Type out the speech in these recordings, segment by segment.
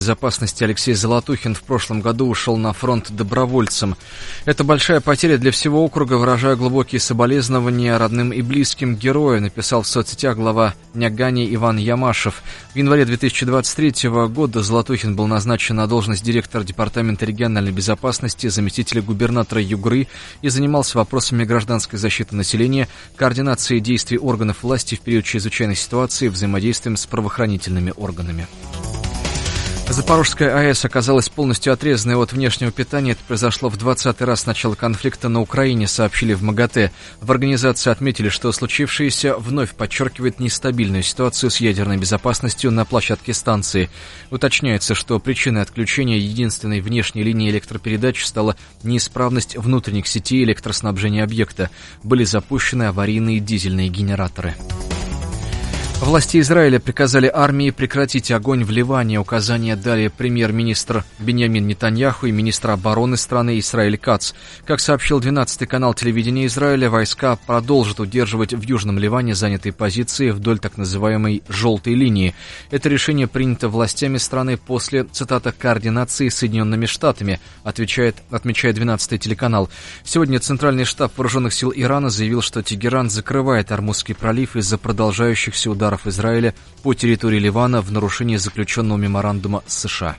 безопасности Алексей Золотухин в прошлом году ушел на фронт добровольцем. Это большая потеря для всего округа, выражая глубокие соболезнования родным и близким героя, написал в соцсетях глава Нягани Иван Ямашев. В январе 2023 года Золотухин был назначен на должность директора Департамента региональной безопасности, заместителя губернатора Югры и занимался вопросами гражданской защиты населения, координацией действий органов власти в период чрезвычайной ситуации, взаимодействием с правоохранительными органами. Запорожская АЭС оказалась полностью отрезанной от внешнего питания. Это произошло в 20-й раз с начала конфликта на Украине, сообщили в МАГАТЭ. В организации отметили, что случившееся вновь подчеркивает нестабильную ситуацию с ядерной безопасностью на площадке станции. Уточняется, что причиной отключения единственной внешней линии электропередач стала неисправность внутренних сетей электроснабжения объекта. Были запущены аварийные дизельные генераторы. Власти Израиля приказали армии прекратить огонь в Ливане. Указания дали премьер-министр Биньямин Нетаньяху и министр обороны страны Исраэль Кац. Как сообщил 12-й канал телевидения Израиля, войска продолжат удерживать в Южном Ливане занятые позиции вдоль так называемой «желтой линии». Это решение принято властями страны после, цитата, «координации с Соединенными Штатами», отмечает 12-й телеканал. Сегодня Центральный штаб вооруженных сил Ирана заявил, что Тегеран закрывает Ормузский пролив из-за продолжающихся ударов Израиля по территории Ливана в нарушении заключенного меморандума с США.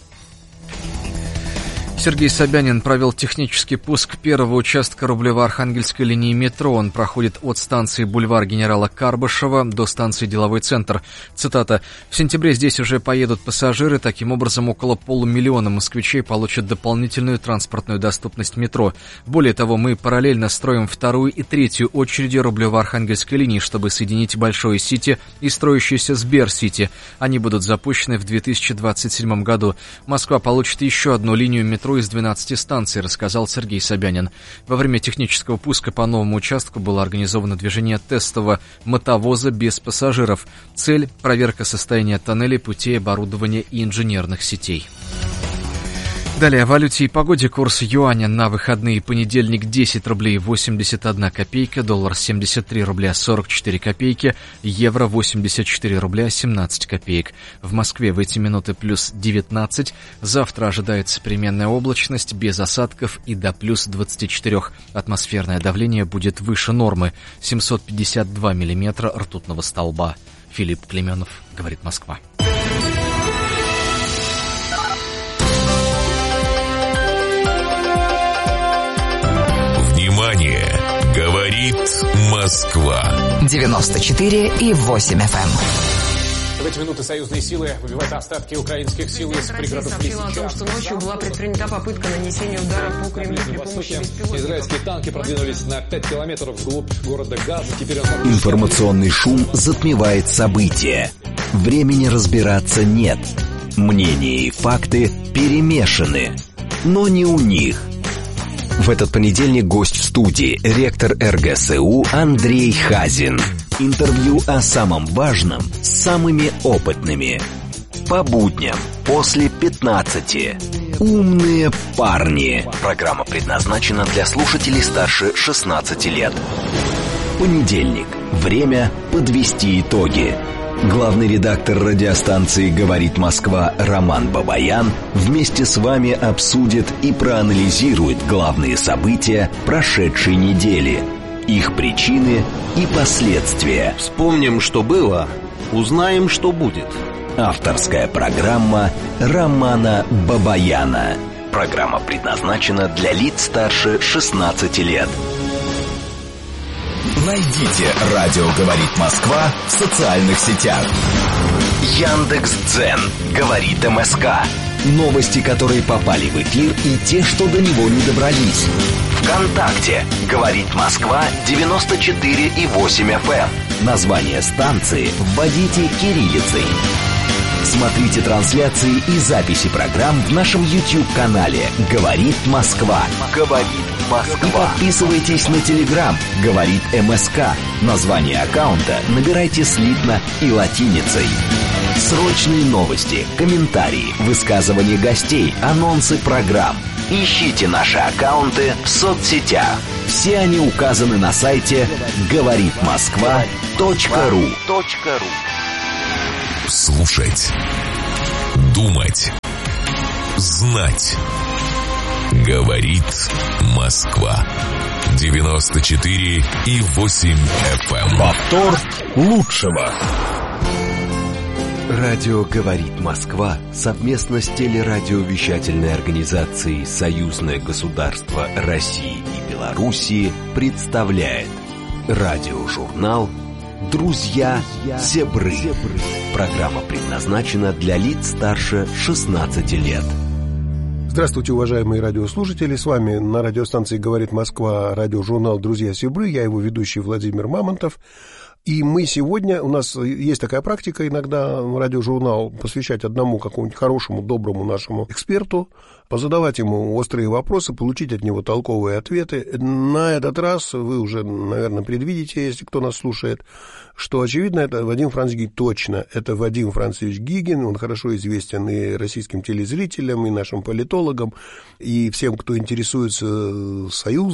Сергей Собянин провел технический пуск первого участка Рублево-Архангельской линии метро. Он проходит от станции Бульвар генерала Карбышева до станции Деловой центр. Цитата. «В сентябре здесь уже поедут пассажиры. Таким образом, около 500 000 москвичей получат дополнительную транспортную доступность метро. Более того, мы параллельно строим вторую и третью очереди Рублево-Архангельской линии, чтобы соединить Большое Сити и строящийся Сбер-Сити. Они будут запущены в 2027 году. Москва получит еще одну линию метро из 12 станций», рассказал Сергей Собянин. Во время технического пуска по новому участку было организовано движение тестового мотовоза без пассажиров. Цель – проверка состояния тоннелей, путей, оборудования и инженерных сетей. Далее о валюте и погоде. Курс юаня на выходные: понедельник 10 рублей 81 копейка, доллар 73 рубля 44 копейки, евро 84 рубля 17 копеек. В Москве в эти минуты плюс 19. Завтра ожидается переменная облачность, без осадков и до плюс 24. Атмосферное давление будет выше нормы, 752 миллиметра ртутного столба. Филипп Клеменов, говорит Москва. Внимание! Говорит Москва. 94,8 FM. В эти минуты союзные силы выбивают остатки украинских сил из пригородов Лисичанска. Россия сообщила о том, что ночью была предпринята попытка нанесения удара по Кремлю при помощи беспилотников. Израильские танки продвинулись на 5 километров вглубь города Газа. Теперь Информационный шум затмевает события. Времени разбираться нет. Мнения и факты перемешаны. Но не у них. В этот понедельник гость в студии — ректор РГСУ Андрей Хазин. Интервью о самом важном с самыми опытными. По будням после 15. Умные парни. Программа предназначена для слушателей старше 16 лет. Понедельник. Время подвести итоги. Главный редактор радиостанции «Говорит Москва» Роман Бабаян вместе с вами обсудит и проанализирует главные события прошедшей недели, их причины и последствия. Вспомним, что было, узнаем, что будет. Авторская программа Романа Бабаяна. Программа предназначена для лиц старше 16 лет. Найдите «Радио говорит Москва» в социальных сетях. Яндекс.Дзен. Говорит МСК. Новости, которые попали в эфир, и те, что до него не добрались. ВКонтакте. Говорит Москва 94,8 FM. Название станции вводите кириллицей. Смотрите трансляции и записи программ в нашем YouTube-канале «Говорит Москва». «Говорит Москва». И подписывайтесь на Telegram «Говорит МСК». Название аккаунта набирайте слитно и латиницей. Срочные новости, комментарии, высказывания гостей, анонсы программ. Ищите наши аккаунты в соцсетях. Все они указаны на сайте говоритмосква.ру. Слушать Думать. Знать. Говорит Москва. 94,8 FM. Повтор лучшего. Радио «Говорит Москва» совместно с телерадиовещательной организацией «Союзное государство России и Белоруссии» представляет радиожурнал «Друзья Зебры». Программа предназначена для лиц старше 16 лет. Здравствуйте, уважаемые радиослушатели. С вами на радиостанции «Говорит Москва» радиожурнал «Друзья Зебры». Я его ведущий Владимир Мамонтов. И мы сегодня, у нас есть такая практика иногда радиожурнал посвящать одному какому-нибудь хорошему, доброму нашему эксперту, позадавать ему острые вопросы, получить от него толковые ответы. На этот раз вы уже, наверное, предвидите, если кто нас слушает, что, очевидно, это Вадим Францович Гигин. Точно, это Вадим Францович Гигин. Он хорошо известен и российским телезрителям, и нашим политологам, и всем, кто интересуется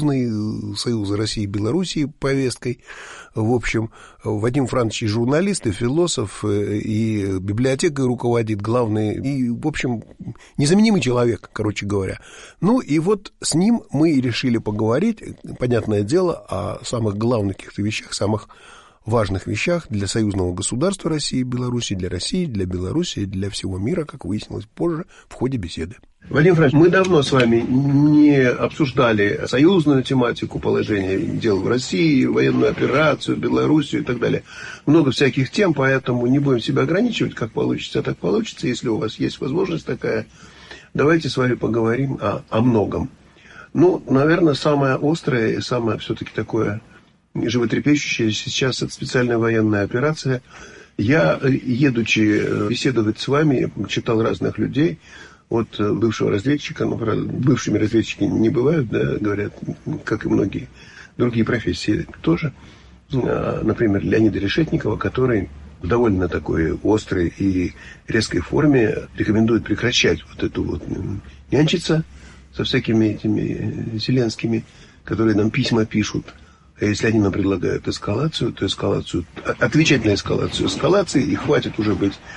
Союза России и Белоруссии повесткой. В общем, Вадим Францович журналист, и философ, и библиотекой руководит, главный, и, в общем, незаменимый человек, короче говоря. Ну, и вот с ним мы и решили поговорить, понятное дело, о самых главных каких-то вещах, самых важных вещах для союзного государства России и Беларуси, для России, для Беларуси, для всего мира, как выяснилось позже в ходе беседы. Вадим Францович, мы давно с вами не обсуждали союзную тематику, положение дел в России, военную операцию, Белоруссию и так далее. Много всяких тем, поэтому не будем себя ограничивать, как получится, так получится. Если у вас есть возможность такая, давайте с вами поговорим о многом. Ну, наверное, самое острое и самое все-таки такое животрепещущее сейчас — это специальная военная операция. Я, едучи беседовать с вами, читал разных людей, от бывшего разведчика, ну, правда, бывшими разведчики не бывают, да, говорят, как и многие другие профессии тоже. Например, Леонида Решетникова, который в довольно такой острой и резкой форме рекомендует прекращать вот эту вот нянчиться со всякими этими Зеленскими, которые нам письма пишут. А если они нам предлагают эскалацию, то эскалацию, отвечать на эскалации, и хватит уже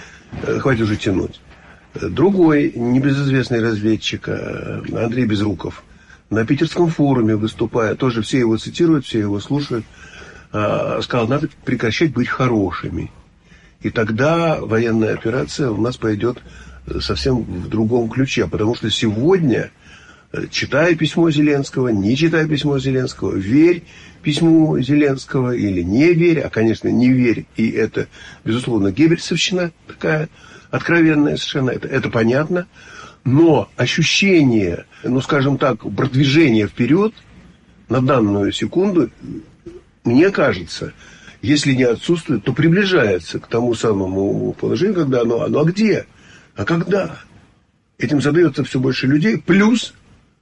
тянуть. Другой небезызвестный разведчик Андрей Безруков на Питерском форуме, выступая, тоже все его цитируют, все его слушают, сказал, надо прекращать быть хорошими. И тогда военная операция у нас пойдет совсем в другом ключе. Потому что сегодня, читая письмо Зеленского, не читая письмо Зеленского, верь письму Зеленского или не верь, а, конечно, не верь, и это, безусловно, геббельсовщина такая, откровенное совершенно, это понятно, но ощущение, ну, скажем так, продвижения вперед на данную секунду, мне кажется, если не отсутствует, то приближается к тому самому положению, когда оно а где? А когда? Этим задается все больше людей, плюс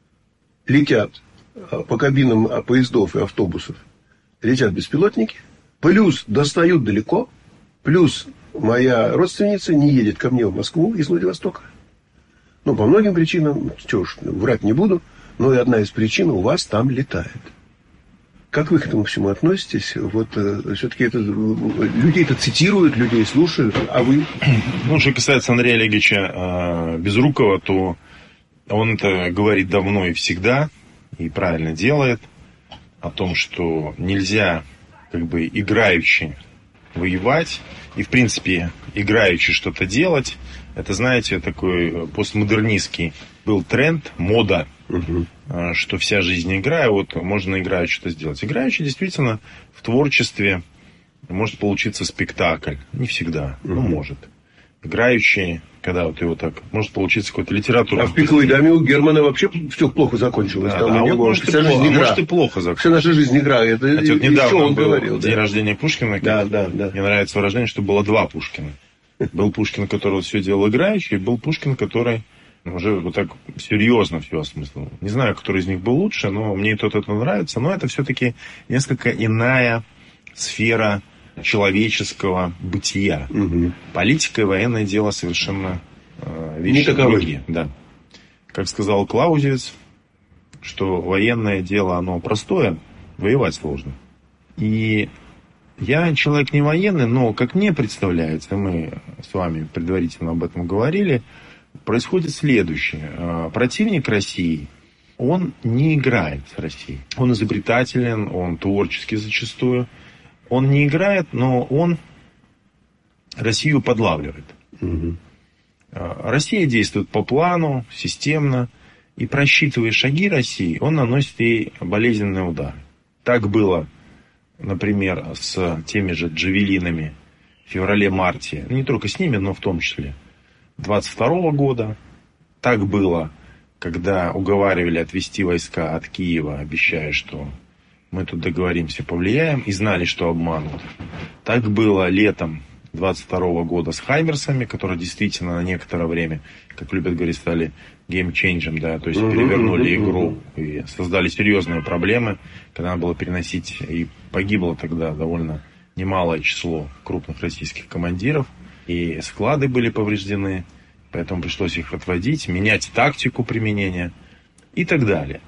летят по кабинам поездов и автобусов, летят беспилотники, плюс достают далеко, плюс моя родственница не едет ко мне в Москву из Владивостока. Ну, по многим причинам, что ж, врать не буду, но и одна из причин — у вас там летает. Как вы к этому всему относитесь? Вот все-таки это людей это цитируют, людей слушают, а вы? Ну, что касается Андрея Олеговича Безрукова, то он это говорит давно и всегда, и правильно делает, о том, что нельзя как бы играючи воевать и, в принципе, играючи что-то делать. Это, знаете, такой постмодернистский был тренд, мода, что вся жизнь игра, вот можно играючи что-то сделать. Играючи действительно в творчестве может получиться спектакль. Не всегда, но может. Играючи, когда вот его так, может получиться какой-то литературный. А в «Пиковой даме» у Германа вообще все плохо закончилось. Да, вот может и плохо закончилось. Вся наша жизнь игра. Это вот недавно он был говорил, день рождения Пушкина. Да. Мне нравится выражение, что было два Пушкина. Был Пушкин, который все делал играючи, и был Пушкин, который уже вот так серьезно все осмыслил. Не знаю, который из них был лучше, но мне тот это нравится. Но это все-таки несколько иная сфера человеческого бытия. Политика и военное дело совершенно вещи другие. Да. Как сказал Клаузевиц, что военное дело, оно простое, воевать сложно. И я человек не военный, но, как мне представляется, мы с вами предварительно об этом говорили, происходит следующее. Противник России, он не играет с Россией. Он изобретателен, он творческий зачастую. Он не играет, но он Россию подлавливает. Угу. Россия действует по плану, системно. И просчитывая шаги России, он наносит ей болезненные удары. Так было, например, с теми же джавелинами в феврале-марте. Не только с ними, но в том числе 22 года. Так было, когда уговаривали отвести войска от Киева, обещая, что мы тут договоримся, повлияем, и знали, что обманут. Так было летом 22 года с хаймерсами, которые действительно на некоторое время, как любят говорить, стали геймчейнджем, да, то есть перевернули игру и создали серьезные проблемы, когда надо было переносить, и погибло тогда довольно немалое число крупных российских командиров, и склады были повреждены, поэтому пришлось их отводить, менять тактику применения и так далее.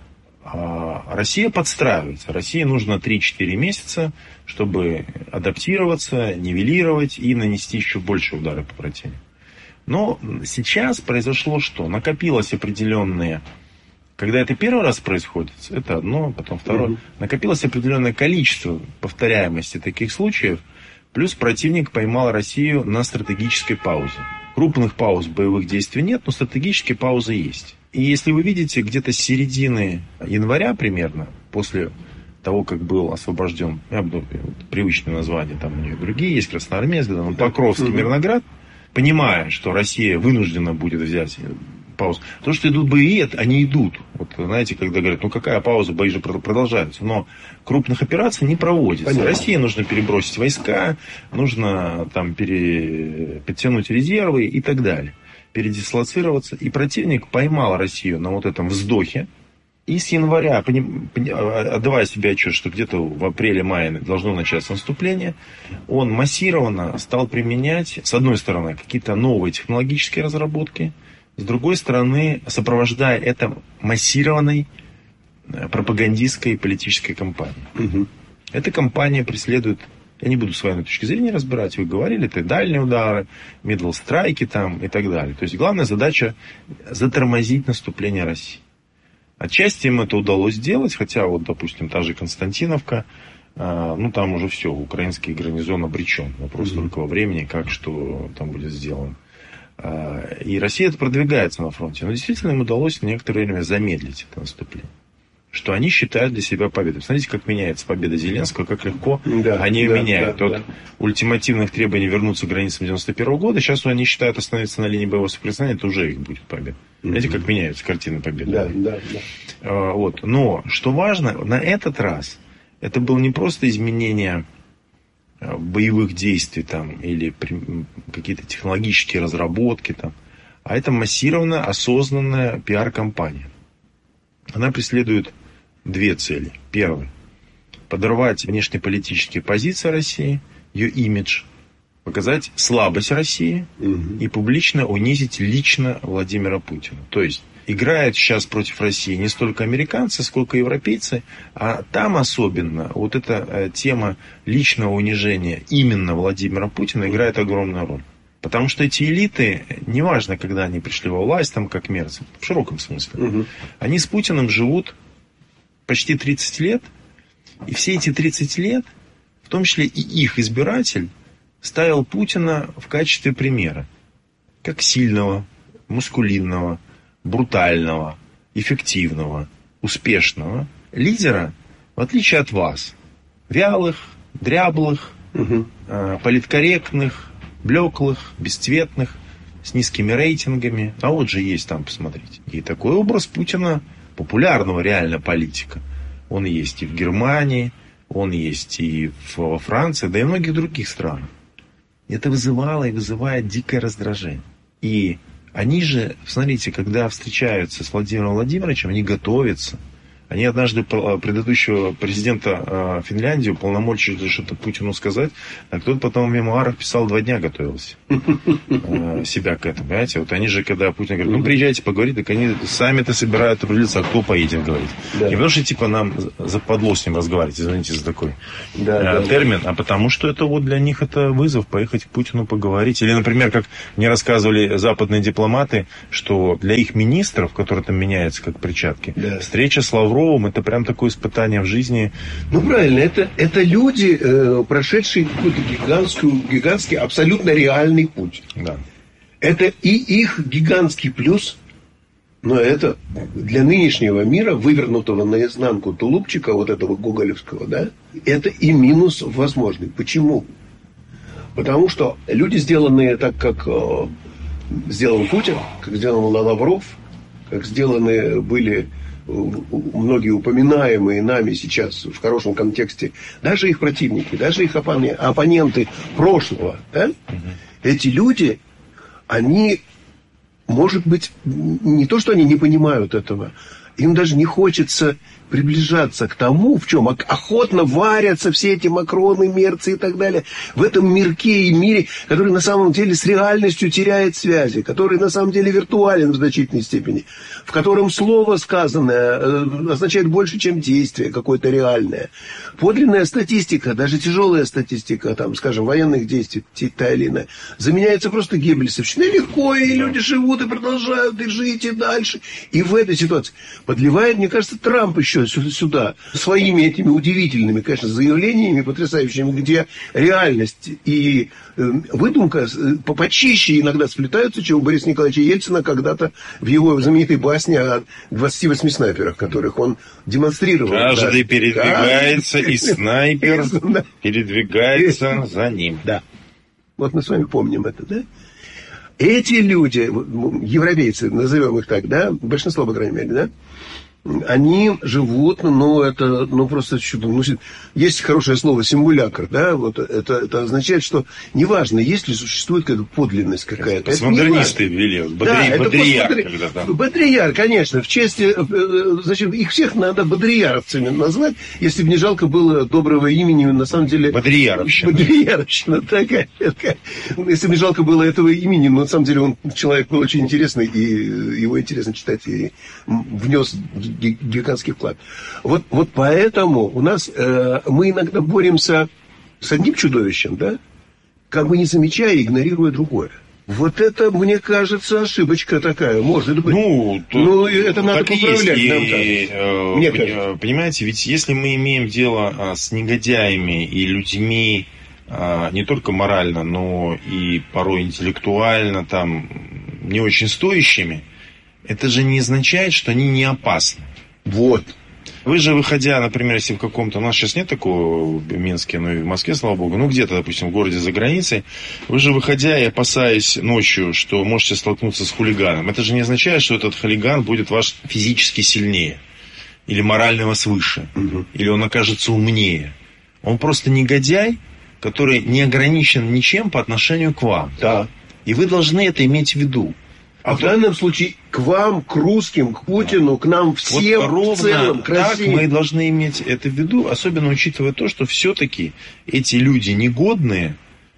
Россия подстраивается. России нужно 3-4 месяца, чтобы адаптироваться, нивелировать и нанести еще больше удары по противнику. Но сейчас произошло что? Накопилось определенное... Когда это первый раз происходит, это одно, потом второе. Накопилось определенное количество повторяемости таких случаев. Плюс противник поймал Россию на стратегической паузе. Крупных пауз боевых действий нет, но стратегические паузы есть. И если вы видите, где-то с середины января примерно, после того, как был освобожден, привычное название, там у них другие есть, Красноармейск, Покровский, Мирноград, понимая, что Россия вынуждена будет взять паузу. То, что идут бои, они идут. Вот знаете, когда говорят, какая пауза, бои же продолжаются. Но крупных операций не проводится. Понятно. России нужно перебросить войска, нужно там подтянуть резервы и так далее. Передислоцироваться. И противник поймал Россию на вот этом вздохе. И с января, отдавая себе отчет, что где-то в апреле-мае должно начаться наступление, он массированно стал применять, с одной стороны, какие-то новые технологические разработки, с другой стороны, сопровождая это массированной пропагандистской и политической кампанией. Угу. Эта кампания преследует, я не буду с военной точки зрения разбирать, вы говорили, это дальние удары, middle страйки там и так далее. То есть главная задача затормозить наступление России. Отчасти им это удалось сделать, хотя вот, допустим, та же Константиновка, там уже все, украинский гарнизон обречен. Вопрос только во времени, как, что там будет сделано. И Россия это продвигается на фронте. Но действительно им удалось на некоторое время замедлить это наступление. Что они считают для себя победой. Смотрите, как меняется победа Зеленского, как легко они ее меняют. От ультимативных требований вернуться к границам 91 года, сейчас они считают остановиться на линии боевого соприкосновения, это уже их будет победа. Знаете, как меняются картины победы. Вот. Но, что важно, на этот раз это было не просто изменение боевых действий там, или какие-то технологические разработки, там, а это массированная, осознанная пиар-кампания. Она преследует две цели. Первая – подорвать внешнеполитические позиции России, ее имидж, показать слабость России и публично унизить лично Владимира Путина. То есть играют сейчас против России не столько американцы, сколько европейцы, а там особенно вот эта тема личного унижения именно Владимира Путина играет огромную роль. Потому что эти элиты, неважно, когда они пришли во власть, там, как мерцы, в широком смысле, они с Путиным живут почти 30 лет, и все эти 30 лет, в том числе и их избиратель, ставил Путина в качестве примера. Как сильного, мускулинного, брутального, эффективного, успешного лидера, в отличие от вас, вялых, дряблых, политкорректных, блеклых, бесцветных, с низкими рейтингами. А вот же есть там, посмотрите. И такой образ Путина, популярного реально политика, он есть и в Германии, он есть и во Франции, да и в многих других странах. Это вызывало и вызывает дикое раздражение. И они же, смотрите, когда встречаются с Владимиром Владимировичем, они готовятся, Они однажды предыдущего президента Финляндии уполномочили что-то Путину сказать, а кто-то потом в мемуарах писал 2 дня готовился себя к этому, понимаете? Вот они же, когда Путин говорит, ну, приезжайте поговорить, так они сами-то собирают определиться, а кто поедет говорить. Да. Не потому что, типа, нам западло с ним разговаривать, извините за такой термин, а потому что это вот для них это вызов поехать к Путину поговорить. Или, например, как мне рассказывали западные дипломаты, что для их министров, которые там меняются как перчатки, встреча с Лавровым — это прям такое испытание в жизни. Ну, правильно, это люди, прошедшие какой-то гигантский, абсолютно реальный путь. Да. Это и их гигантский плюс, но это для нынешнего мира, вывернутого наизнанку тулупчика, вот этого гоголевского, да, это и минус возможный. Почему? Потому что люди, сделанные так, как сделан Путин, как сделан Лавров, как сделаны были многие упоминаемые нами сейчас в хорошем контексте, даже их противники, даже их оппоненты прошлого, да? Эти люди, они, может быть, не то, что они не понимают этого, им даже не хочется приближаться к тому, в чем охотно варятся все эти Макроны, Мерцы и так далее, в этом мирке и мире, который на самом деле с реальностью теряет связи, который на самом деле виртуален в значительной степени, в котором слово сказанное означает больше, чем действие какое-то реальное. Подлинная статистика, даже тяжелая статистика, там, скажем, военных действий, та или иная, заменяется просто геббельсовщиной. Легко, и люди живут, и продолжают, и жить, и дальше. И в этой ситуации подливает, мне кажется, Трамп еще сюда своими этими удивительными, конечно, заявлениями потрясающими, где реальность и выдумка почище иногда сплетаются, чем у Бориса Николаевича Ельцина когда-то в его знаменитой басне о 28 снайперах, которых он демонстрировал. Каждый передвигается, и снайпер передвигается за ним. Да. Вот мы с вами помним это, да? Эти люди, европейцы, назовем их так, да, большинство, по крайней мере, да, они живут, просто чудо. Есть хорошее слово симулякр, да, вот это означает, что неважно, есть ли существует какая-то подлинность какая-то. Постмодернисты ввели, Бодрияр. Бодрияр, конечно, в честь, значит, их всех надо бодрияровцами назвать, если бы не жалко было доброго имени, на самом деле... Бодрияровщина такая. Если бы не жалко было этого имени, но на самом деле он человек был очень интересный, и его интересно читать, и внес гигантский вклад. Вот поэтому у нас мы иногда боремся с одним чудовищем, да, как бы не замечая и игнорируя другое. Вот это, мне кажется, ошибочка такая, может быть. Это надо поправлять нам так. Мне кажется. Понимаете, ведь если мы имеем дело с негодяями и людьми не только морально, но и порой интеллектуально там не очень стоящими, это же не означает, что они не опасны. Вот. Вы же, выходя, например, если в каком-то... У нас сейчас нет такого в Минске, но и в Москве, слава богу. Где-то, допустим, в городе за границей. Вы же, выходя и опасаясь ночью, что можете столкнуться с хулиганом, это же не означает, что этот хулиган будет ваш физически сильнее. Или морально вас выше. Или он окажется умнее. Он просто негодяй, который не ограничен ничем по отношению к вам. Да. И вы должны это иметь в виду. А в данном случае к вам, к русским, к Путину, к нам всем вот в целом, к России. Так мы должны иметь это в виду, особенно учитывая то, что все-таки эти люди негодные,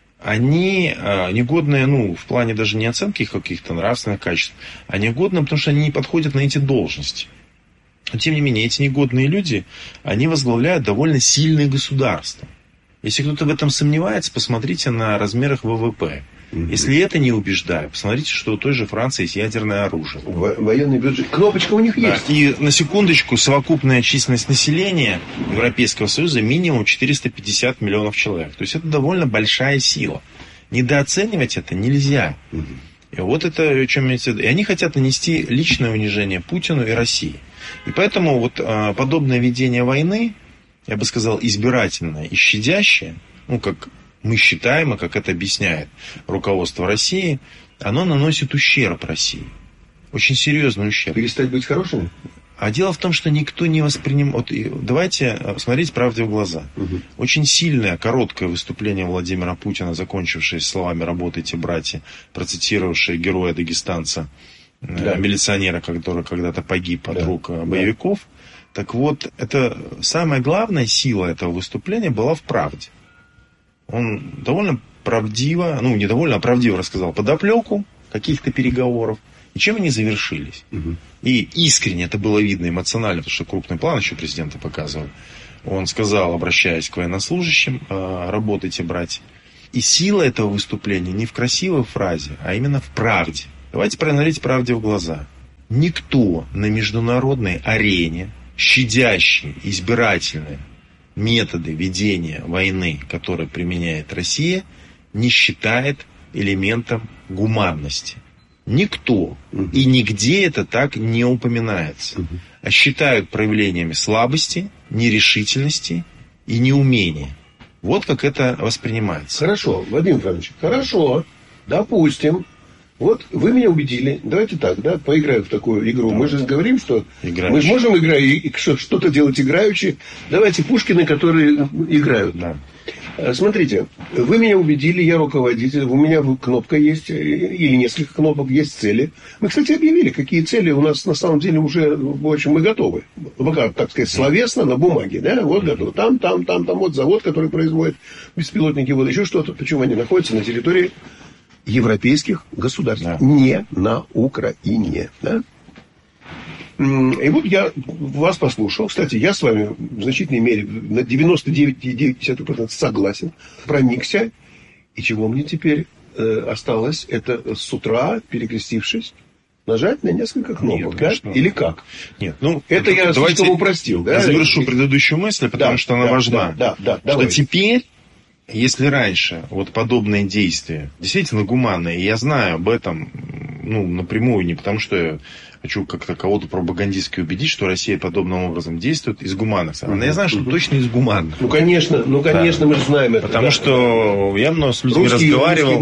они негодные, в плане даже не оценки их каких-то нравственных качеств, а негодные, потому что они не подходят на эти должности. Но, тем не менее, эти негодные люди, они возглавляют довольно сильные государства. Если кто-то в этом сомневается, посмотрите на размерах ВВП. Если это не убеждает, посмотрите, что у той же Франции есть ядерное оружие. Военный бюджет. Кнопочка у них есть. И на секундочку, совокупная численность населения Европейского Союза минимум 450 миллионов человек. То есть это довольно большая сила. Недооценивать это нельзя. И вот это о чем имеется в виду. И они хотят нанести личное унижение Путину и России. И поэтому вот подобное ведение войны, я бы сказал, избирательное и щадящее, как мы считаем, и как это объясняет руководство России, оно наносит ущерб России. Очень серьезный ущерб. Перестать быть хорошими? А дело в том, что никто не воспринимает... Давайте смотреть правде в глаза. Очень сильное, короткое выступление Владимира Путина, закончившееся словами «работайте, братья», процитировавшее героя-дагестанца, милиционера, который когда-то погиб от рук боевиков, Так вот, это самая главная сила этого выступления была в правде. Он довольно правдиво, не довольно, а правдиво рассказал подоплеку каких-то переговоров, и чем они завершились. И искренне это было видно, эмоционально, потому что крупный план еще президента показывал. Он сказал, обращаясь к военнослужащим: работайте, братья. И сила этого выступления не в красивой фразе, а именно в правде. Давайте посмотреть правде в глаза. Никто на международной арене, щадящий избирательные методы ведения войны, которые применяет Россия, не считает элементом гуманности. Никто. И нигде это так не упоминается. А считают проявлениями слабости, нерешительности и неумения. Вот как это воспринимается. Хорошо, Владимир Федорович, хорошо. Допустим. Вот вы меня убедили. Давайте так, поиграем в такую игру. Да. Мы же говорим, что мы можем играть и что-то делать играючи. Давайте Пушкины, которые играют. Да. Смотрите, вы меня убедили, я руководитель, у меня кнопка есть, или несколько кнопок, есть цели. Мы, кстати, объявили, какие цели у нас на самом деле уже, в общем, мы готовы. Пока, так сказать, словесно, на бумаге, вот готовы. Там, вот завод, который производит беспилотники, вот еще что-то. Причем они находятся на территории европейских государств, не на Украине. Да? И вот я вас послушал. Кстати, я с вами в значительной мере на 99,9% согласен, проникся. И чего мне теперь осталось? Это с утра, перекрестившись, нажать на несколько кнопок. Нет, да? Или как? Нет, это я слишком упростил. Я завершу предыдущую мысль, потому что она важна. Что теперь, если раньше вот подобные действия действительно гуманные, и я знаю об этом напрямую, не потому что я хочу как-то кого-то пропагандистски убедить, что Россия подобным образом действует из гуманных. Но я знаю, что точно из гуманных. Конечно, мы же знаем это. Потому что я много с людьми разговаривал,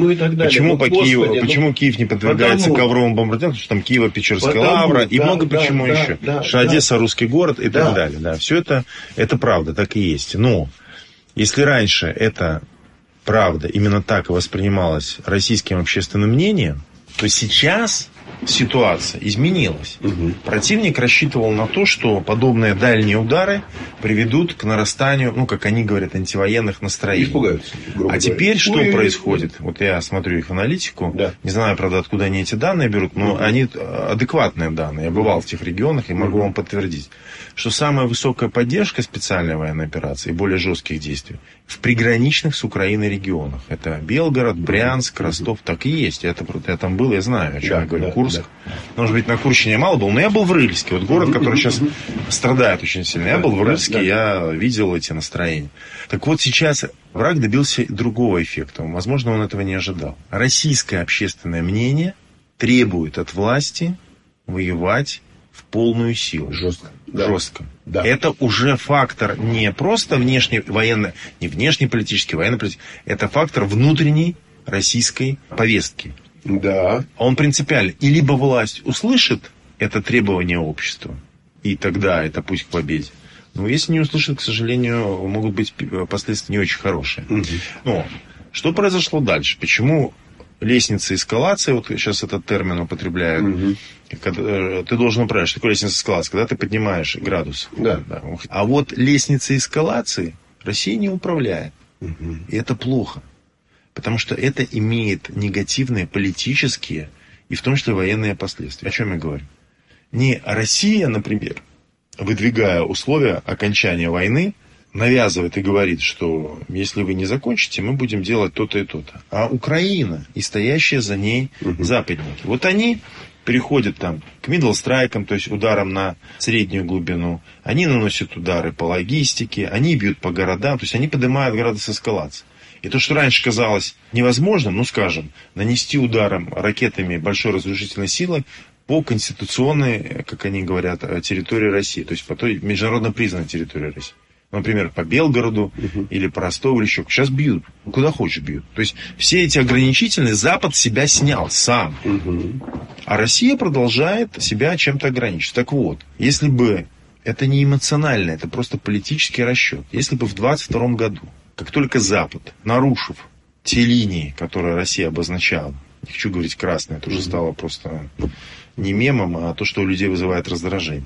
почему Киев не подвергается ковровым бомбардировкам, что там Киево-Печерская лавра и много почему еще. Что Одесса русский город и так далее. Да, все это правда, так и есть. Но если раньше эта правда именно так и воспринималась российским общественным мнением, то сейчас ситуация изменилась. Противник рассчитывал на то, что подобные дальние удары приведут к нарастанию, как они говорят, антивоенных настроений. Испугаются. А теперь что происходит? Вот я смотрю их аналитику. Не знаю, правда, откуда они эти данные берут, но они адекватные данные. Я бывал в тех регионах и могу вам подтвердить, что самая высокая поддержка специальной военной операции и более жестких действий в приграничных с Украиной регионах. Это Белгород, Брянск, Ростов. Так и есть. Я там был, я знаю, о чем я говорю. Курск. Может быть, на Курщине мало был, но я был в Рыльске. Вот город, который сейчас страдает очень сильно. Я был в Рыльске, я видел эти настроения. Так вот, сейчас враг добился другого эффекта. Возможно, он этого не ожидал. Российское общественное мнение требует от власти воевать в полную силу. Жестко. Да. Это уже фактор не просто внешний военный, не внешнеполитический, военно-политический. Это фактор внутренней российской повестки. Да. Он принципиальный. И либо власть услышит это требование общества, и тогда это путь к победе. Но если не услышит, к сожалению, могут быть последствия не очень хорошие. Но что произошло дальше? Почему лестница эскалации, вот сейчас этот термин употребляют, когда, ты должен управлять, что такое лестница эскалации, когда ты поднимаешь градус. Да. А вот лестница эскалации Россия не управляет. И это плохо. Потому что это имеет негативные политические и в том числе военные последствия. О чем я говорю? Не Россия, например, выдвигая условия окончания войны, навязывает и говорит, что если вы не закончите, мы будем делать то-то и то-то. А Украина и стоящие за ней западники. Вот они переходят там к мидл-страйкам, то есть ударам на среднюю глубину. Они наносят удары по логистике, они бьют по городам, то есть они поднимают градус эскалации. И то, что раньше казалось невозможным, скажем, нанести ударом ракетами большой разрушительной силы по конституционной, как они говорят, территории России, то есть по той международно признанной территории России. Например, по Белгороду или по Ростову или еще. Сейчас бьют. Куда хочешь бьют. То есть все эти ограничительные Запад себя снял сам. А Россия продолжает себя чем-то ограничивать. Так вот, если бы это не эмоционально, это просто политический расчет. Если бы в 22 году, как только Запад, нарушив те линии, которые Россия обозначала, не хочу говорить красные, это уже стало просто не мемом, а то, что у людей вызывает раздражение.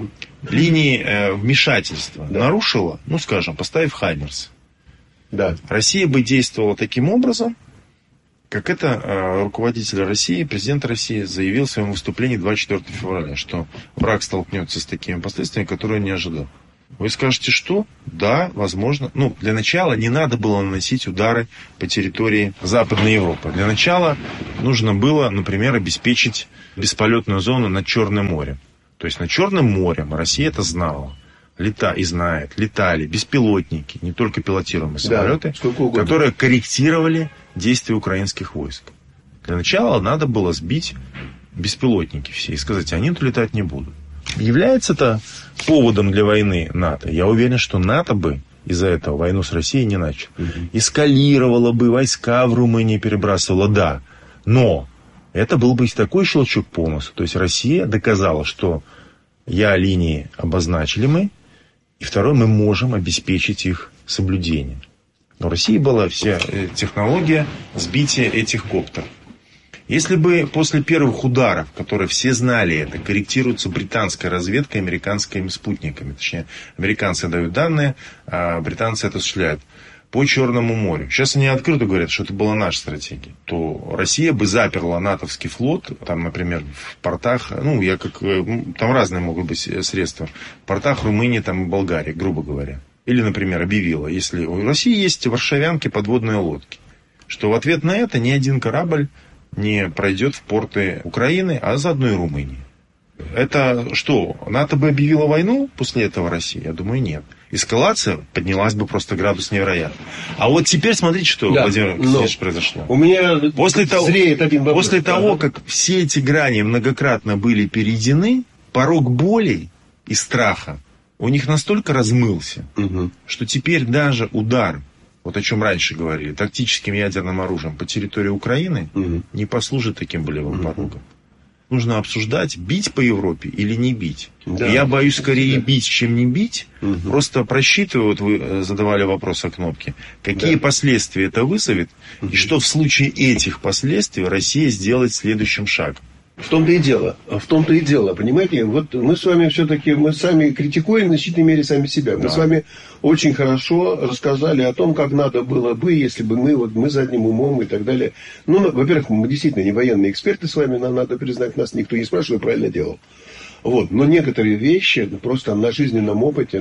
Линии вмешательства нарушила, ну, скажем, поставив «Хаймерс». Да. Россия бы действовала таким образом, как это руководитель России, президент России заявил в своем выступлении 24 февраля, что враг столкнется с такими последствиями, которые он не ожидал. Вы скажете, что? Да, возможно. Ну, для начала не надо было наносить удары по территории Западной Европы. Для начала нужно было, например, обеспечить бесполетную зону над Черным морем. То есть над Черным морем Россия это знала. Летали беспилотники, не только пилотируемые самолеты, которые корректировали действия украинских войск. Для начала надо было сбить беспилотники все и сказать, они-то летать не будут. Является это поводом для войны НАТО? Я уверен, что НАТО бы из-за этого войну с Россией не начал. Эскалировало бы, войска в Румынии перебрасывало, да. Но это был бы такой щелчок по носу. То есть Россия доказала, что линии обозначили мы, и второе, мы можем обеспечить их соблюдение. Но в России была вся технология сбития этих коптеров. Если бы после первых ударов, которые все знали, это корректируется британской разведкой, американскими спутниками, точнее, американцы дают данные, а британцы это осуществляют, по Черному морю. Сейчас они открыто говорят, что это была наша стратегия. То Россия бы заперла натовский флот, там, например, в портах, там разные могут быть средства, в портах Румынии там, и Болгарии, грубо говоря. Или, например, объявила, если у России есть варшавянки, подводные лодки, что в ответ на это ни один корабль не пройдет в порты Украины, а заодно и Румынии. Это что, НАТО бы объявила войну после этого России? Я думаю, нет. Эскалация поднялась бы просто градус невероятно. А вот теперь смотрите, что, Владимир Алексеевич, произошло. У меня зреет один вопрос. После того, как все эти грани многократно были перейдены, порог боли и страха у них настолько размылся, что теперь даже удар, вот о чем раньше говорили, тактическим ядерным оружием по территории Украины не послужит таким болевым порогом. Нужно обсуждать, бить по Европе или не бить. Да. Я боюсь скорее бить, чем не бить. Просто просчитываю, вот вы задавали вопрос о кнопке, какие последствия это вызовет, и что в случае этих последствий Россия сделает следующим шагом. В том-то и дело, понимаете, вот мы с вами все-таки, мы сами критикуем в значительной мере сами себя. Мы с вами очень хорошо рассказали о том, как надо было бы, если бы мы задним умом и так далее. Ну, во-первых, мы действительно не военные эксперты с вами, нам надо признать, нас никто не спрашивает, правильно делал. Вот, но некоторые вещи просто на жизненном опыте,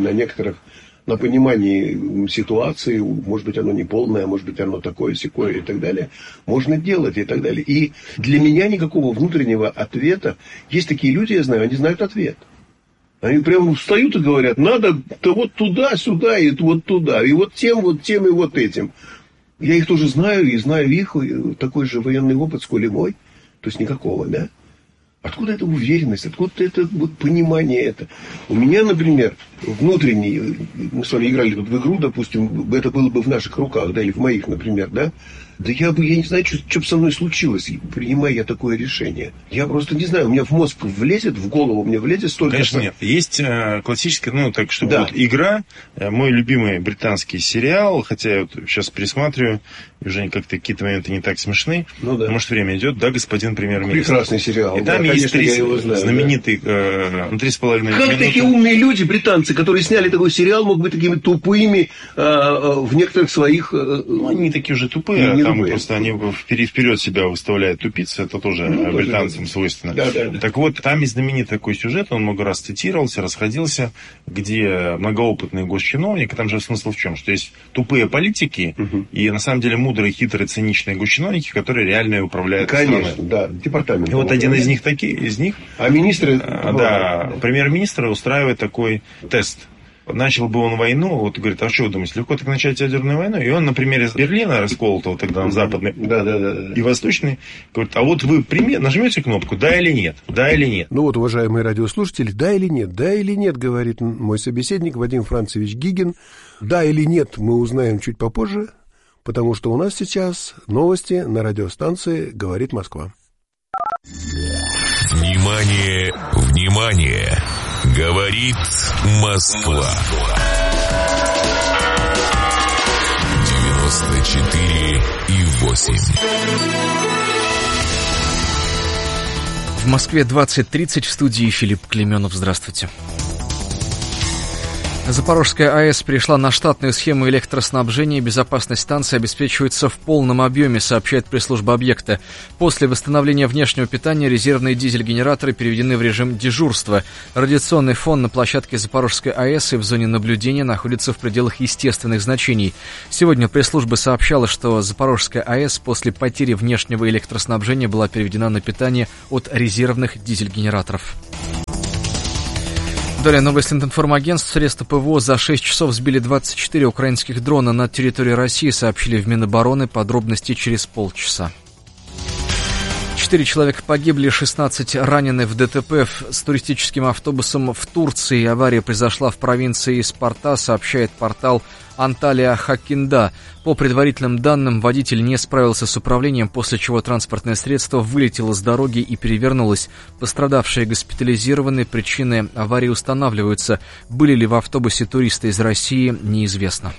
на понимании ситуации, может быть, оно не полное, может быть, оно такое-сякое и так далее, можно делать и так далее. И для меня никакого внутреннего ответа. Есть такие люди, я знаю, они знают ответ. Они прямо встают и говорят, надо-то вот туда-сюда и вот туда, и вот тем, и вот этим. Я их тоже знаю, и знаю их, и такой же военный опыт, сколь и мой. То есть никакого, да? Откуда эта уверенность, откуда это вот понимание это? У меня, например, внутренний, мы с вами играли тут в игру, допустим, это было бы в наших руках, да, или в моих, например, да? Да я не знаю, что бы со мной случилось, принимая я такое решение. Я просто не знаю, у меня в мозг влезет, в голову мне влезет столько... Конечно, нет. Есть классическая, игра, мой любимый британский сериал, хотя я вот сейчас пересматриваю, уже как-то какие-то моменты не так смешны. Может, время идет, да, господин премьер-министр. Прекрасный сериал. И там есть знаменитый 3,5 минуты. Как такие умные люди, британцы, которые сняли такой сериал, могут быть такими тупыми в некоторых своих... они такие уже тупые, там просто они вперед себя выставляют тупицы, это тоже британцам свойственно. Да. Так вот, там есть знаменитый такой сюжет, он много раз цитировался, расходился, где многоопытный госчиновник, там же смысл в чем, что есть тупые политики, и на самом деле мудрые, хитрые, циничные госчиновники, которые реально управляют страной. Конечно, да, департамент. И вот один из них, а министры... премьер-министр устраивает такой тест. Начал бы он войну, вот говорит, а что вы думаете, легко так начать ядерную войну? И он на примере Берлина, расколотого тогда на западный и восточный, говорит, а вот вы нажмете кнопку, да или нет, да или нет. Ну вот, уважаемые радиослушатели, да или нет, говорит мой собеседник Вадим Францевич Гигин. Да или нет, мы узнаем чуть попозже, потому что у нас сейчас новости на радиостанции «Говорит Москва». Внимание, внимание! Говорит Москва. 94,8. В Москве 20:30, в студии Филипп Клеменов. Здравствуйте. Запорожская АЭС перешла на штатную схему электроснабжения, и безопасность станции обеспечивается в полном объеме, сообщает пресс-служба объекта. После восстановления внешнего питания резервные дизель-генераторы переведены в режим дежурства. Радиационный фон на площадке Запорожской АЭС и в зоне наблюдения находится в пределах естественных значений. Сегодня пресс-служба сообщала, что Запорожская АЭС после потери внешнего электроснабжения была переведена на питание от резервных дизель-генераторов. Далее новости информагентств. Средства ПВО за 6 часов сбили 24 украинских дрона на территории России, сообщили в Минобороны. Подробности через полчаса. 4 человека погибли, 16 ранены в ДТП с туристическим автобусом в Турции. Авария произошла в провинции Спарта, сообщает портал Анталия Хакинда. По предварительным данным, водитель не справился с управлением, после чего транспортное средство вылетело с дороги и перевернулось. Пострадавшие госпитализированы, причины аварии устанавливаются. Были ли в автобусе туристы из России, неизвестно.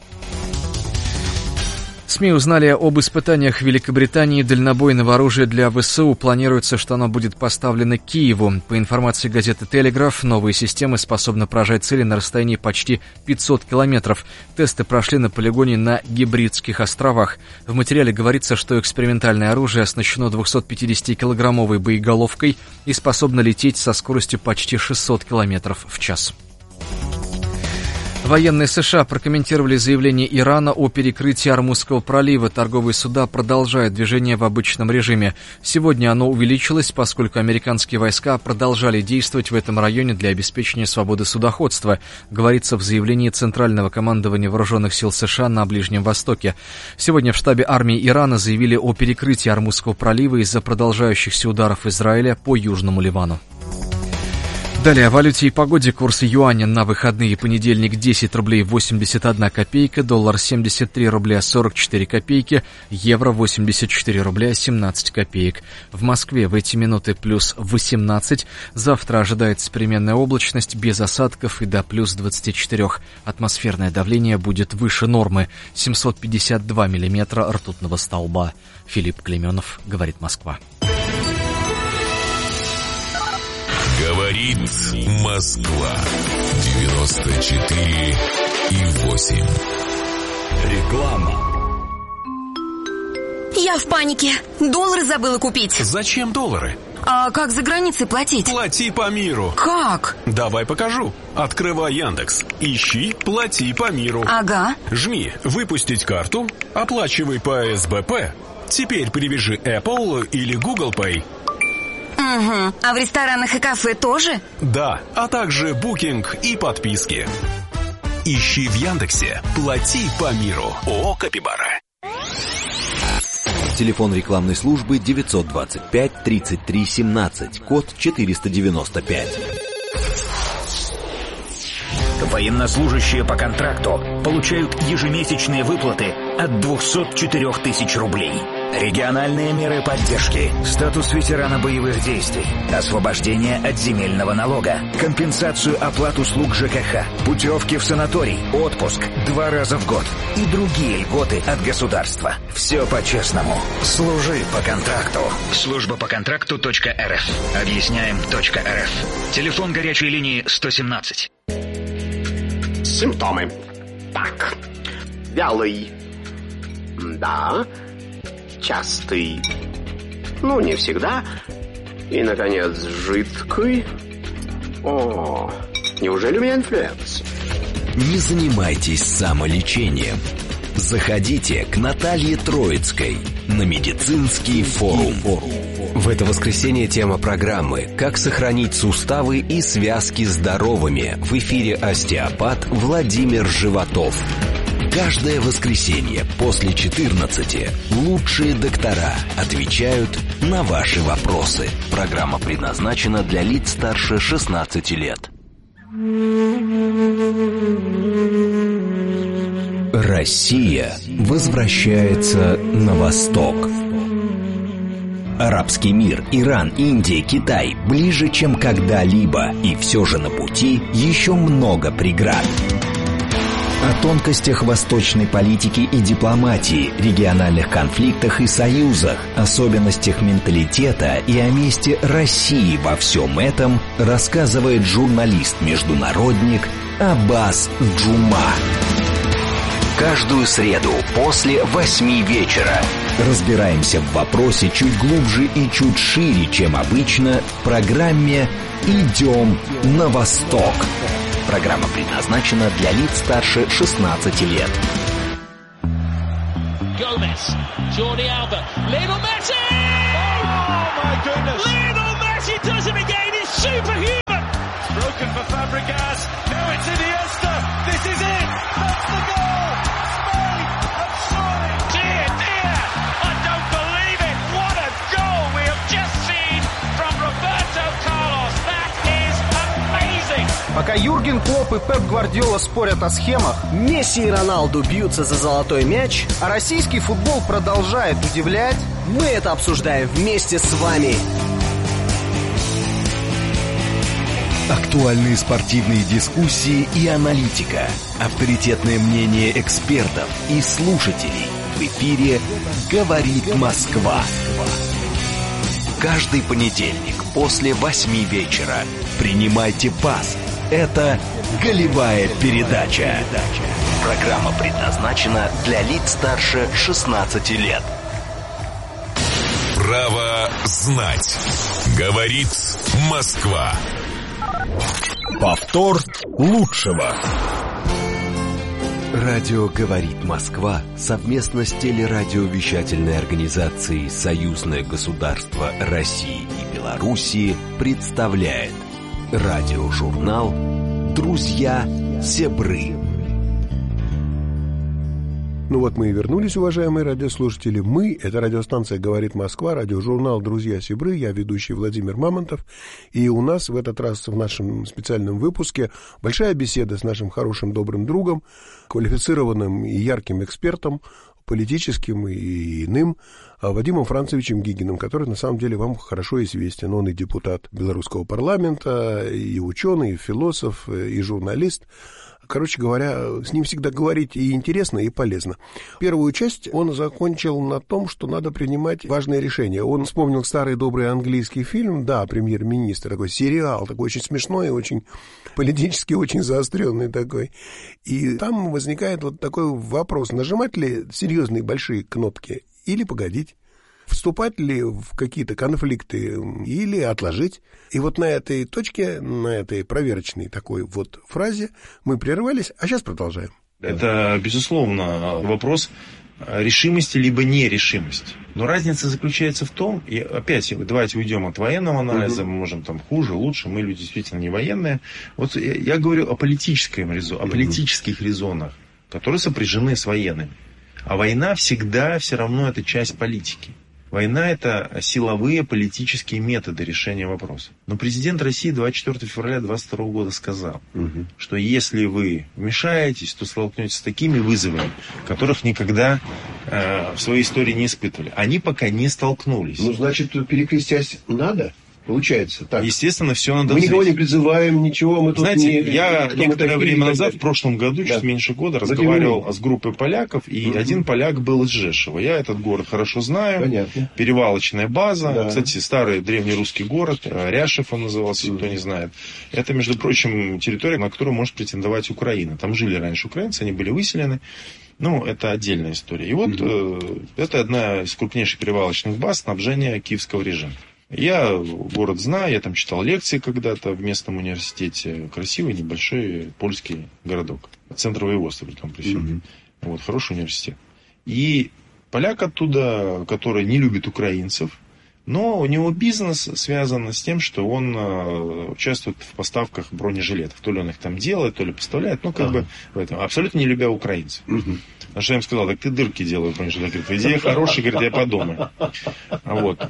СМИ узнали об испытаниях в Великобритании дальнобойного оружия для ВСУ. Планируется, что оно будет поставлено Киеву. По информации газеты «Телеграф», новые системы способны поражать цели на расстоянии почти 500 километров. Тесты прошли на полигоне на Гибридских островах. В материале говорится, что экспериментальное оружие оснащено 250-килограммовой боеголовкой и способно лететь со скоростью почти 600 километров в час. Военные США прокомментировали заявление Ирана о перекрытии Ормузского пролива. Торговые суда продолжают движение в обычном режиме. Сегодня оно увеличилось, поскольку американские войска продолжали действовать в этом районе для обеспечения свободы судоходства, говорится в заявлении Центрального командования Вооруженных сил США на Ближнем Востоке. Сегодня в штабе армии Ирана заявили о перекрытии Ормузского пролива из-за продолжающихся ударов Израиля по Южному Ливану. Далее о валюте и погоде. Курс юаня на выходные: понедельник 10 рублей 81 копейка, доллар 73 рубля 44 копейки, евро 84 рубля 17 копеек. В Москве в эти минуты плюс 18. Завтра ожидается переменная облачность без осадков и до плюс 24. Атмосферное давление будет выше нормы. 752 миллиметра ртутного столба. Филипп Клеменов, говорит Москва. Говорит Москва. 94,8. Реклама. Я в панике. Доллары забыла купить. Зачем доллары? А как за границей платить? Плати по миру. Как? Давай покажу. Открывай Яндекс. Ищи «Плати по миру». Ага. Жми «Выпустить карту», оплачивай по СБП. Теперь привяжи Apple или Google Pay. Угу. А в ресторанах и кафе тоже? Да, а также букинг и подписки. Ищи в Яндексе «Плати по миру». ООО «Капибара». Телефон рекламной службы 925 33 17, код 495. Военнослужащие по контракту получают ежемесячные выплаты от 204 тысяч рублей. Региональные меры поддержки, статус ветерана боевых действий, освобождение от земельного налога, компенсацию оплат услуг ЖКХ, путевки в санаторий, отпуск 2 раза в год и другие льготы от государства. Все по-честному. Служи по контракту. Служба по контракту.рф. Объясняем.рф. Телефон горячей линии 117. Симптомы. Так. Вялый. Да. Частый. Ну, не всегда. И, наконец, жидкий. О, неужели у меня инфлюенс? Не занимайтесь самолечением. Заходите к Наталье Троицкой на медицинский форум. В это воскресенье тема программы «Как сохранить суставы и связки здоровыми». В эфире остеопат Владимир Животов. Каждое воскресенье после 14 лучшие доктора отвечают на ваши вопросы. Программа предназначена для лиц старше 16 лет. Россия возвращается на восток. Арабский мир, Иран, Индия, Китай ближе, чем когда-либо. И все же на пути еще много преград. О тонкостях восточной политики и дипломатии, региональных конфликтах и союзах, особенностях менталитета и о месте России во всем этом рассказывает журналист-международник Аббас Джума. Каждую среду после 8 вечера разбираемся в вопросе чуть глубже и чуть шире, чем обычно, в программе «Идем на восток». Программа предназначена для лиц старше 16 лет. Gomez, Jordi Alba, Lionel Messi! Oh my goodness! Lionel Messi does it again. He's superhuman. It's broken for Fabregas. Now it's Iniesta. This is it. That's the goal. Spain have scored. Dear, dear, I don't believe it. What a goal we have just seen from Roberto Carlos. That is amazing. Пока Юрген Клопп и Пеп Гвардиола спорят о схемах, Месси и Роналду бьются за золотой мяч, а российский футбол продолжает удивлять, мы это обсуждаем вместе с вами. Актуальные спортивные дискуссии и аналитика, авторитетное мнение экспертов и слушателей. В эфире «Говорит Москва». Каждый понедельник после 8 вечера принимайте пас. Это «Голевая передача». Программа предназначена для лиц старше 16 лет. Право знать. Говорит Москва. Повтор лучшего. Радио «Говорит Москва» совместно с телерадиовещательной организацией «Союзное государство России и Белоруссии» представляет радиожурнал «Друзья Сябры». Ну вот мы и вернулись, уважаемые радиослушатели. Мы, это радиостанция «Говорит Москва», радиожурнал «Друзья Сябры». Я ведущий Владимир Мамонтов. И у нас в этот раз в нашем специальном выпуске большая беседа с нашим хорошим добрым другом, квалифицированным и ярким экспертом, политическим и иным, Вадимом Францевичем Гигиным, который на самом деле вам хорошо известен. Он и депутат белорусского парламента, и ученый, и философ, и журналист. Короче говоря, с ним всегда говорить и интересно, и полезно. Первую часть он закончил на том, что надо принимать важные решения. Он вспомнил старый добрый английский фильм, да, «Премьер-министр», такой сериал, такой очень смешной, очень политически очень заостренный такой. И там возникает вот такой вопрос, нажимать ли серьезные большие кнопки или погодить? Вступать ли в какие-то конфликты или отложить. И вот на этой точке, на этой проверочной такой вот фразе мы прервались, а сейчас продолжаем. Это, безусловно, вопрос решимости либо нерешимости. Но разница заключается в том, и опять давайте уйдем от военного анализа, мы можем там хуже, лучше, мы люди действительно не военные. Вот я говорю о политических резонах, которые сопряжены с военными. А война всегда все равно это часть политики. Война – это силовые политические методы решения вопроса. Но президент России 24 февраля 2022 года сказал, что если вы вмешаетесь, то столкнетесь с такими вызовами, которых никогда в своей истории не испытывали. Они пока не столкнулись. Ну, значит, перекрестясь надо? Получается так. Естественно, все надо. Мы никого не призываем, ничего. Мы знаете, тут не... я некоторое время назад, в прошлом году, чуть меньше года, разговаривал с группой поляков, и один поляк был из Жешева. Я этот город хорошо знаю. Понятно. Перевалочная база. Да. Кстати, старый древнерусский город. Ряшев он назывался, никто не знает. Это, между прочим, территория, на которую может претендовать Украина. Там жили раньше украинцы, они были выселены. Ну, это отдельная история. И вот это одна из крупнейших перевалочных баз снабжения киевского режима. Я город знаю, я там читал лекции когда-то в местном университете. Красивый, небольшой польский городок. Центр воеводства, при том при всем. Вот, хороший университет. И поляк оттуда, который не любит украинцев, но у него бизнес связан с тем, что он участвует в поставках бронежилетов. То ли он их там делает, то ли поставляет, ну, как бы в этом. Абсолютно не любя украинцев. На что я им сказал, так ты дырки делай в бронежилет. Говорит, идея хорошая, говорит, я подумаю. Вот.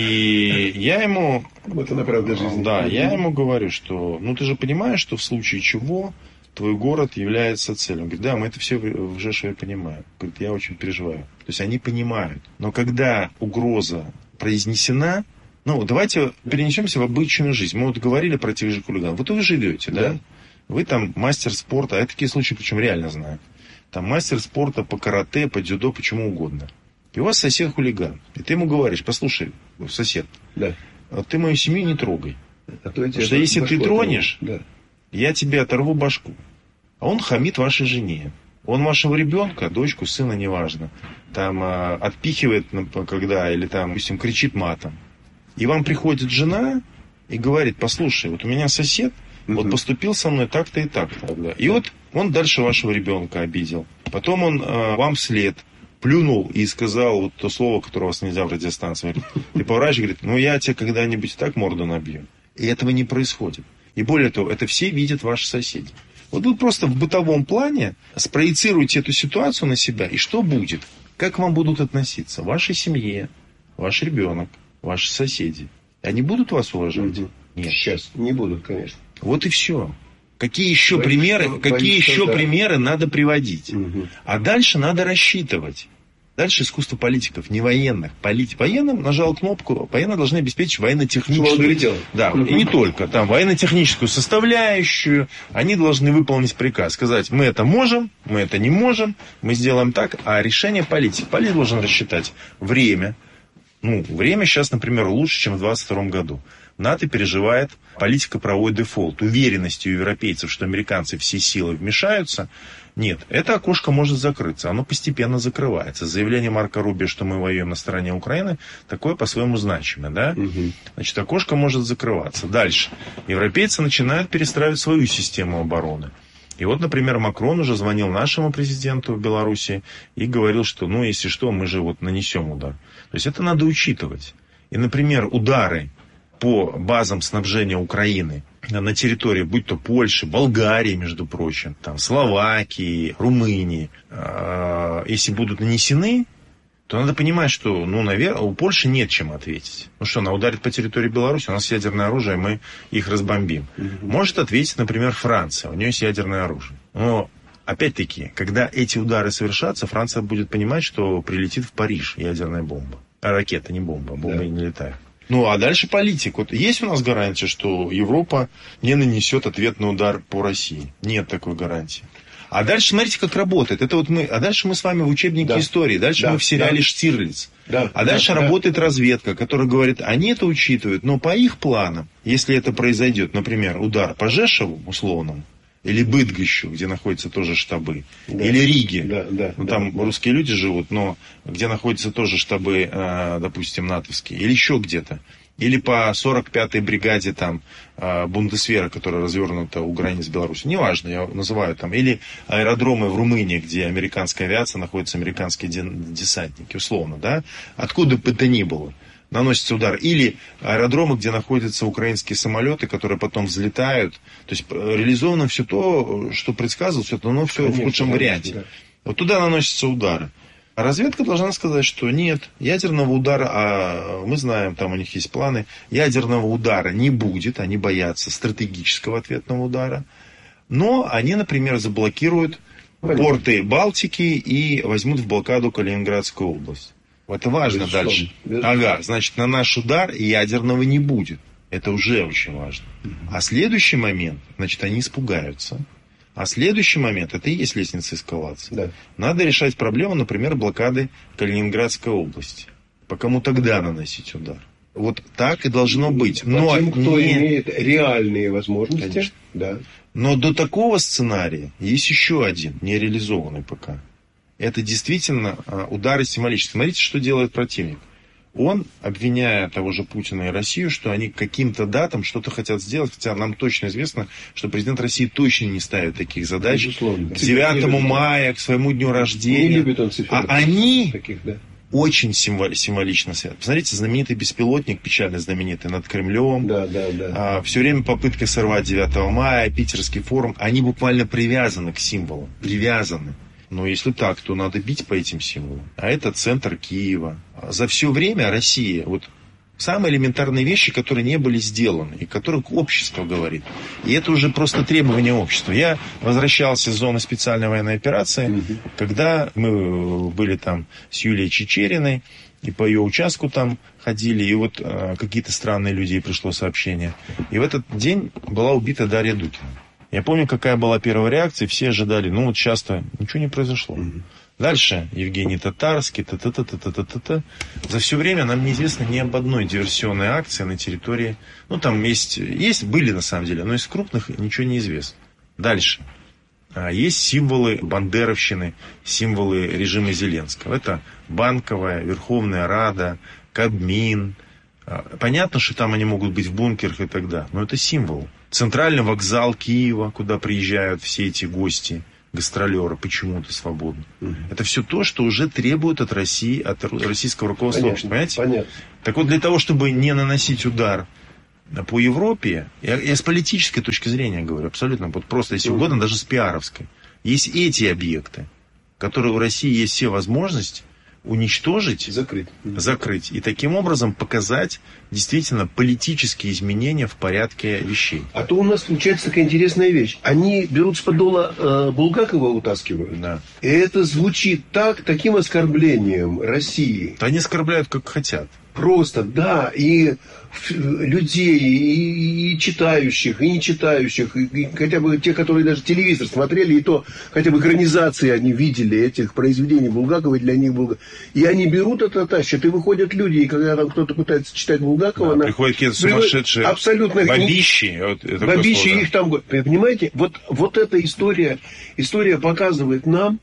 И я ему... Это на правда жизни. Да, я ему говорю, что, ну, ты же понимаешь, что в случае чего твой город является целью. Он говорит, да, мы это все в Жешеве понимаем. Говорит, я очень переживаю. То есть они понимают. Но когда угроза произнесена, ну, давайте перенесемся в обычную жизнь. Мы вот говорили про тех же хулиганов. Вот вы живете, да? Вы там мастер спорта, я такие случаи причем реально знаю. Там мастер спорта по карате, по дзюдо, почему угодно. И у вас сосед хулиган. И ты ему говоришь: послушай, сосед, да, ты мою семью не трогай. Потому что если ты тронешь, я тебе оторву башку. А он хамит вашей жене. Он вашего ребенка, дочку, сына, неважно, там отпихивает, когда, или там, допустим, кричит матом. И вам приходит жена и говорит: послушай, вот у меня сосед вот поступил со мной так-то и так-то. И вот он дальше вашего ребенка обидел. Потом он вам вслед плюнул и сказал вот то слово, которое у вас нельзя в радиостанции. Говорит, ты поворачиваешь, говорит: я тебе когда-нибудь так морду набью. И этого не происходит. И более того, это все видят ваши соседи. Вот вы просто в бытовом плане спроецируете эту ситуацию на себя, и что будет? Как к вам будут относиться? В вашей семье, ваш ребенок, ваши соседи. Они будут вас уважать? Нет. Сейчас не будут, конечно. Вот и все. Какие еще примеры надо приводить? А дальше надо рассчитывать. Дальше искусство политиков, не военных. Военным нажал кнопку, военные должны обеспечить военно-техническую. Да, и не только. Там военно-техническую составляющую. Они должны выполнить приказ. Сказать: мы это можем, мы это не можем, мы сделаем так. А решение политик. Политик должен рассчитать время. Время сейчас, например, лучше, чем в 2022 году. НАТО переживает, политика проводит дефолт. Уверенности у европейцев, что американцы все силы вмешаются. Нет, это окошко может закрыться. Оно постепенно закрывается. Заявление Марко Рубио, что мы воюем на стороне Украины, такое по-своему значимое. Да? Значит, окошко может закрываться. Дальше. Европейцы начинают перестраивать свою систему обороны. И вот, например, Макрон уже звонил нашему президенту в Беларуси и говорил, что, если что, мы же нанесем удар. То есть это надо учитывать. И, например, удары по базам снабжения Украины на территории, будь то Польши, Болгарии, между прочим, там, Словакии, Румынии, если будут нанесены, то надо понимать, что, наверное, у Польши нет чем ответить. Она ударит по территории Беларуси, у нас ядерное оружие, мы их разбомбим. Может ответить, например, Франция, у нее есть ядерное оружие. Но, опять-таки, когда эти удары совершатся, Франция будет понимать, что прилетит в Париж ядерная бомба. Ракета, не бомба, бомбы не летают. А дальше политик. Вот есть у нас гарантия, что Европа не нанесет ответный удар по России? Нет такой гарантии. А дальше смотрите, как работает. А дальше мы с вами в учебнике истории. Дальше мы в сериале «Штирлиц». А дальше работает разведка, которая говорит: они это учитывают, но по их планам, если это произойдет, например, удар по Жешеву условному, или Быдгощу, где находятся тоже штабы, или Риге, там русские люди живут, но где находятся тоже штабы, допустим, натовские, или еще где-то. Или по 45-й бригаде там Бундесвера, которая развернута у границ Беларуси. Неважно, я называю там. Или аэродромы в Румынии, где американская авиация, находятся американские десантники, условно, да. Откуда бы это ни было, наносится удар. Или аэродромы, где находятся украинские самолеты, которые потом взлетают. То есть реализовано все то, что предсказывалось, но все в худшем варианте. Да. Вот туда наносятся удары. А разведка должна сказать, что нет, ядерного удара, мы знаем, там у них есть планы, ядерного удара не будет, они боятся стратегического ответного удара. Но они, например, заблокируют порты Балтики и возьмут в блокаду Калининградскую область. Это важно дальше. Значит, на наш удар ядерного не будет. Это уже очень важно. А следующий момент, значит, они испугаются. А следующий момент, это и есть лестница эскалации. Да. Надо решать проблему, например, блокады Калининградской области. По кому тогда наносить удар? Вот так и должно быть. Но тем, кто имеет реальные возможности. Конечно. Да. Но до такого сценария есть еще один, не реализованный пока. Это действительно удары символические. Смотрите, что делает противник. Он, обвиняя того же Путина и Россию, что они к каким-то датам что-то хотят сделать, хотя нам точно известно, что президент России точно не ставит таких задач. Безусловно. К 9 мая, к своему днню рождения. Не любит он циферок. А они таких, очень символично связаны. Посмотрите, знаменитый беспилотник, печально знаменитый, над Кремлем. Все время попытка сорвать 9 мая, Питерский форум. Они буквально привязаны к символам. Привязаны. Но если так, то надо бить по этим символам. А это центр Киева. За все время Россия, самые элементарные вещи, которые не были сделаны, и которых общество говорит. И это уже просто требование общества. Я возвращался с зоны специальной военной операции, когда мы были там с Юлией Чичериной, и по ее участку там ходили, и какие-то странные люди, ей пришло сообщение. И в этот день была убита Дарья Дукина. Я помню, какая была первая реакция, все ожидали, ну вот часто ничего не произошло. Дальше Евгений Татарский, та-та-та-та-та-та-та. За все время нам неизвестно ни об одной диверсионной акции на территории. Ну, там есть, были на самом деле, но из крупных ничего не известно. Дальше. Есть символы бандеровщины, символы режима Зеленского. Это Банковая, Верховная Рада, Кабмин. Понятно, что там они могут быть в бункерах и так далее, но это символ. Центральный вокзал Киева, куда приезжают все эти гости, гастролеры, почему-то свободно. Это все то, что уже требует от России, от российского руководства. Конечно, понимаете? Понятно. Так вот, для того, чтобы не наносить удар по Европе, я с политической точки зрения говорю, абсолютно, вот просто, если угодно, даже с пиаровской, есть эти объекты, которые у России есть все возможности уничтожить, закрыть. И таким образом показать действительно политические изменения в порядке вещей. А то у нас получается такая интересная вещь. Они берут с подола Булгакова, утаскивают. Да. И это звучит таким оскорблением России. Да они оскорбляют, как хотят. Просто, да, и людей, и читающих, и не читающих, и хотя бы те, которые даже телевизор смотрели, и то хотя бы экранизации они видели этих произведений Булгакова, и для них Булгакова. И они берут это, тащат, и выходят люди, и когда там кто-то пытается читать Булгакова... Да, приходят какие-то сумасшедшие абсолютно бабищи. Бабищи, их там... Понимаете, вот эта история показывает нам,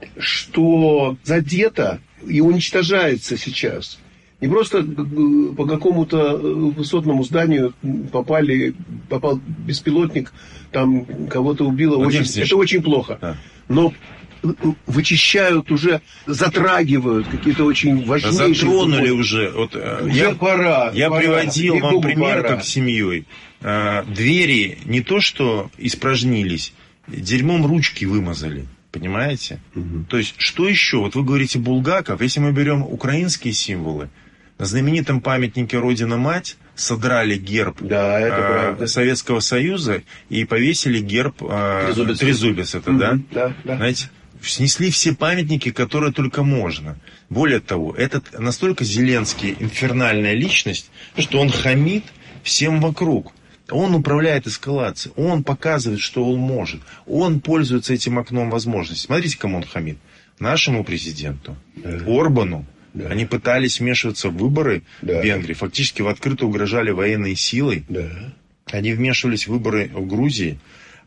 что задето и уничтожается сейчас. Не просто по какому-то высотному зданию попал беспилотник, там кого-то убило. Это очень плохо. Да. Но вычищают уже, затрагивают какие-то очень важнейшие... Затронули уже. Вот, я приводил вам пример, как с семьей. Двери не то что испражнились, дерьмом ручки вымазали. Понимаете? То есть, что еще? Вот вы говорите Булгаков. Если мы берем украинские символы, на знаменитом памятнике «Родина-мать» содрали герб Советского Союза и повесили герб Трезубец. Да? Знаете, снесли все памятники, которые только можно. Более того, этот настолько Зеленский инфернальная личность, что он хамит всем вокруг. Он управляет эскалацией, он показывает, что он может. Он пользуется этим окном возможностей. Смотрите, кому он хамит. Нашему президенту, Орбану. Да. Они пытались вмешиваться в выборы в Венгрии. Фактически в открыто угрожали военной силой. Да. Они вмешивались в выборы в Грузии.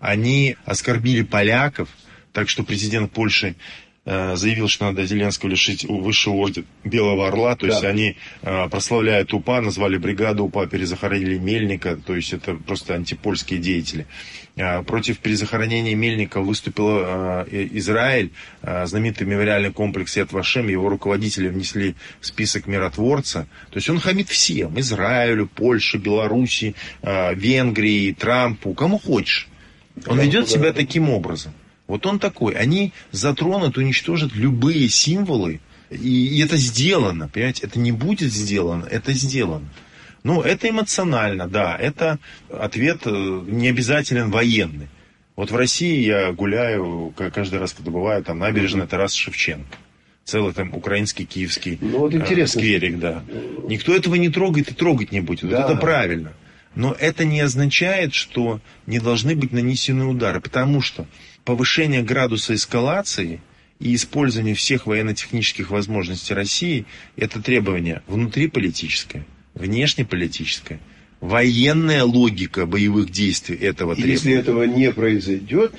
Они оскорбили поляков. Так что президент Польши заявил, что надо Зеленского лишить высшего ордена Белого Орла. То есть они прославляют УПА, назвали бригаду УПА, перезахоронили Мельника. То есть это просто антипольские деятели. Против перезахоронения Мельника выступил Израиль. Знаменитый мемориальный комплекс Яд Вашем. Его руководители внесли в список миротворца. То есть он хамит всем. Израилю, Польше, Белоруссии, Венгрии, Трампу. Кому хочешь. Он ведет себя таким образом. Вот он такой. Они затронут, уничтожат любые символы. И это сделано. Понимаете, это не будет сделано, это сделано. Ну, это эмоционально, да. Это ответ не обязателен военный. Вот в России я гуляю каждый раз, когда бываю, там набережная Тараса Шевченко. Целый там украинский, киевский скверик, да. Никто этого не трогает и трогать не будет. Да. Вот это правильно. Но это не означает, что не должны быть нанесены удары. Потому что повышение градуса эскалации и использование всех военно-технических возможностей России – это требование внутриполитическое, внешнеполитическое, военная логика боевых действий этого требует. Если этого не произойдет,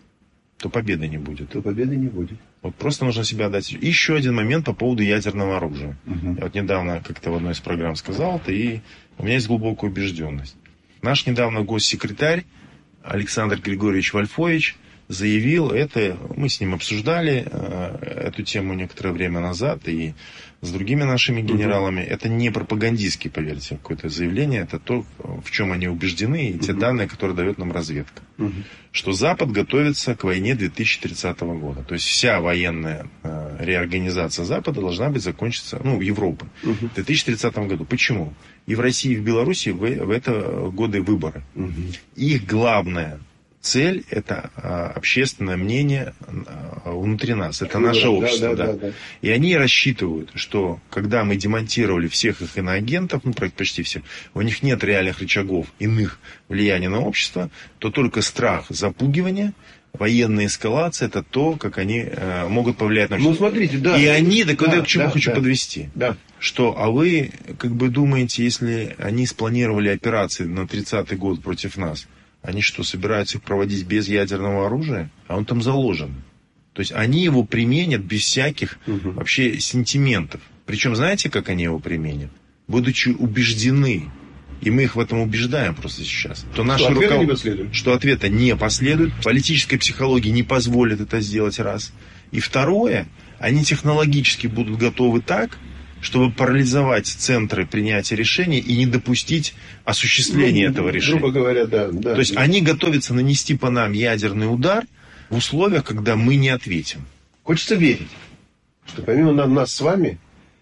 то победы не будет. Вот просто нужно себя отдать. Еще один момент по поводу ядерного оружия. Я вот недавно как-то в одной из программ сказал это, и у меня есть глубокая убежденность. Наш недавно госсекретарь Александр Григорьевич Вольфович заявил это, мы с ним обсуждали эту тему некоторое время назад и с другими нашими генералами. Это не пропагандистский, поверьте, какое-то заявление, это то, в чем они убеждены, и те данные, которые дает нам разведка. Что Запад готовится к войне 2030 года. То есть вся военная реорганизация Запада должна быть закончиться, Европы, в 2030 году. Почему? И в России, и в Беларуси в это годы выборы. Их главная Цель – это общественное мнение внутри нас. Это наше общество. Да. И они рассчитывают, что когда мы демонтировали всех их иноагентов, почти всех, у них нет реальных рычагов иных влияния на общество, то только страх, запугивание, военная эскалация – это то, как они могут повлиять на общество. Смотрите, да. И они, так вот я к чему хочу подвести. Да. Что, а вы как бы думаете, если они спланировали операции на 30-й год против нас, они что, собираются их проводить без ядерного оружия? А он там заложен. То есть они его применят без всяких вообще сентиментов. Причем знаете, как они его применят? Будучи убеждены, и мы их в этом убеждаем просто сейчас, то наши что ответа не последует, политическая психология не позволит это сделать, раз. И второе, они технологически будут готовы так, чтобы парализовать центры принятия решений и не допустить осуществления этого решения. Грубо говоря, да. То есть они готовятся нанести по нам ядерный удар в условиях, когда мы не ответим. Хочется верить, что помимо нас с вами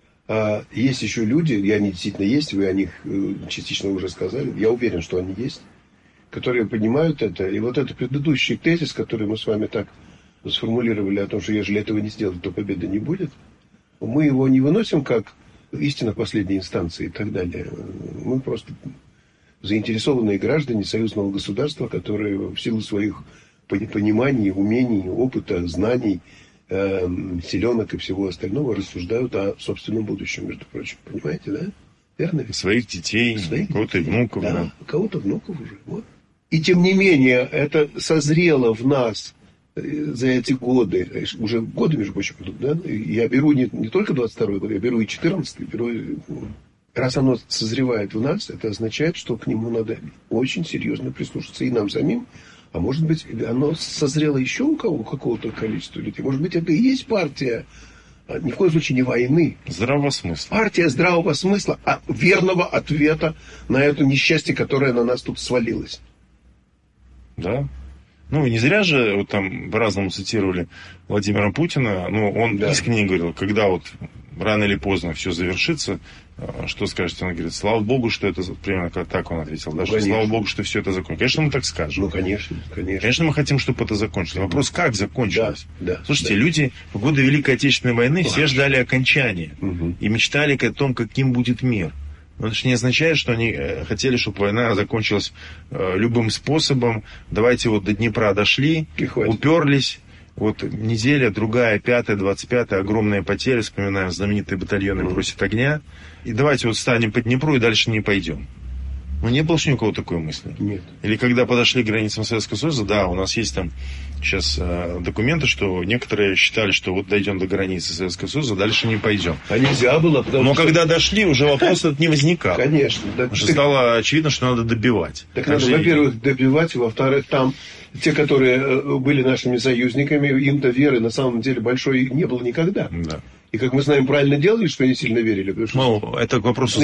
есть еще люди, и они действительно есть, вы о них частично уже сказали, я уверен, что они есть, которые понимают это. И вот этот предыдущий тезис, который мы с вами так сформулировали о том, что если этого не сделать, то победы не будет, мы его не выносим как истина последней инстанции и так далее. Мы просто заинтересованные граждане союзного государства, которые в силу своих пониманий, умений, опыта, знаний, селенок и всего остального рассуждают о собственном будущем, между прочим. Понимаете, да? Верно? Своих детей, кого-то внуков. Да, кого-то внуков уже. Вот. И тем не менее, это созрело в нас за эти годы, уже годы, между прочим, да? Я беру не только 22-й год, я беру и 14-й, раз оно созревает в нас, это означает, что к нему надо очень серьезно прислушаться и нам самим, а может быть, оно созрело еще у какого-то количества людей, может быть, это и есть партия, ни в коем случае не войны. Здравого смысла. Партия здравого смысла, верного ответа на это несчастье, которое на нас тут свалилось. Да. Не зря же вот там по-разному цитировали Владимира Путина. Он искренне говорил, когда вот рано или поздно все завершится, что скажете? Он говорит, слава Богу, что это... Примерно так он ответил. Да, что, слава Богу, что все это закончилось. Конечно, мы так скажем. Конечно. Конечно, мы хотим, чтобы это закончилось. Вопрос, как закончилось? Да, слушайте, люди в годы Великой Отечественной войны все ждали окончания. И мечтали о том, каким будет мир. Но это же не означает, что они хотели, чтобы война закончилась любым способом. Давайте вот до Днепра дошли, уперлись. Вот неделя, другая, 5-я, 25-я, огромные потери. Вспоминаем знаменитые батальоны «Бросит огня». И давайте вот встанем по Днепру и дальше не пойдем. Не было же ни у кого такой мысли? Нет. Или когда подошли к границам Советского Союза, да, у нас есть там сейчас документы, что некоторые считали, что вот дойдем до границы Советского Союза, дальше не пойдем. А нельзя было, Но когда дошли, уже вопрос этот не возникал. Конечно. Уже стало очевидно, что надо добивать. Так надо, во-первых, добивать, во-вторых, там те, которые были нашими союзниками, им-то веры на самом деле большой не было никогда. Да. И, как мы знаем, правильно делали, что они сильно верили. Это к вопросу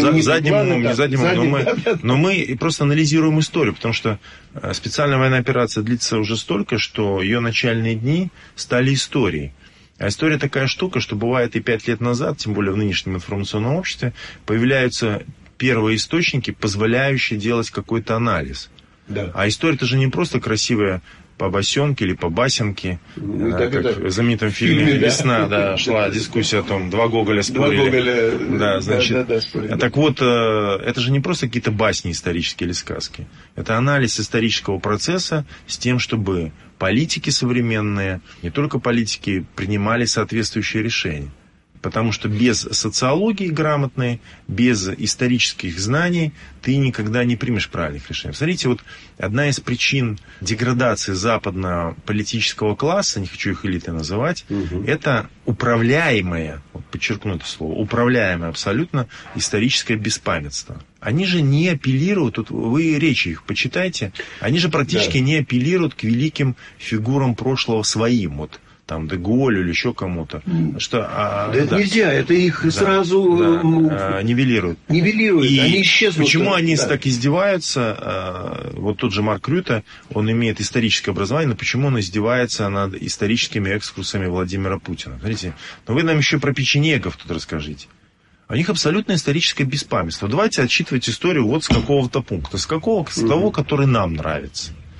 но мы просто анализируем историю, потому что специальная военная операция длится уже столько, что ее начальные дни стали историей. А история такая штука, что бывает и 5 лет назад, тем более в нынешнем информационном обществе, появляются первые источники, позволяющие делать какой-то анализ. Да. А история это же не просто красивая по басенке или по басенке, как в знаменитом фильме «Весна» шла дискуссия о том, 2 Гоголя спорили. Спорили. Так вот, это же не просто какие-то басни исторические или сказки. Это анализ исторического процесса с тем, чтобы политики современные, не только политики, принимали соответствующие решения. Потому что без социологии грамотной, без исторических знаний ты никогда не примешь правильных решений. Смотрите, вот одна из причин деградации западного политического класса, не хочу их элитой называть, это управляемое, подчеркну это слово, управляемое абсолютно историческое беспамятство. Они же не апеллируют, вот вы речи их почитайте, они же практически не апеллируют к великим фигурам прошлого своим, вот. Там де Голль или еще кому-то. Это нельзя, это их сразу нивелируют. И они исчезнут. Почему они так издеваются? Вот тот же Марк Рюте, он имеет историческое образование, но почему он издевается над историческими экскурсами Владимира Путина? Смотрите, но вы нам еще про печенегов тут расскажите. У них абсолютно историческое беспамятство. Давайте отсчитывать историю вот с какого-то пункта. С того, который нам нравится.